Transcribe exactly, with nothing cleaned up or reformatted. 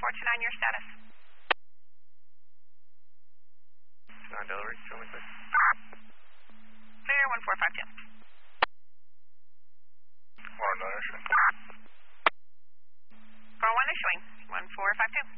four two nine, your status. Uh, Delaware, show me please. Clear one four five two. One Delaware, showing. four one issuing, one four five two.